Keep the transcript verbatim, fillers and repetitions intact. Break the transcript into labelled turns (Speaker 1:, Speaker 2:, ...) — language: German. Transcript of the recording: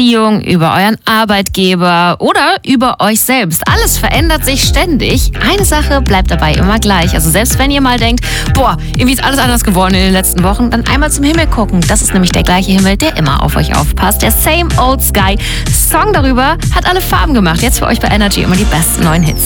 Speaker 1: Beziehung, über euren Arbeitgeber oder über euch selbst. Alles verändert sich ständig. Eine Sache bleibt dabei immer gleich. Also selbst wenn ihr mal denkt, boah, irgendwie ist alles anders geworden in den letzten Wochen, dann einmal zum Himmel gucken. Das ist nämlich der gleiche Himmel, der immer auf euch aufpasst. Der Same Old Sky. Song darüber hat alle Farben gemacht. Jetzt für euch bei Energy immer die besten neuen Hits.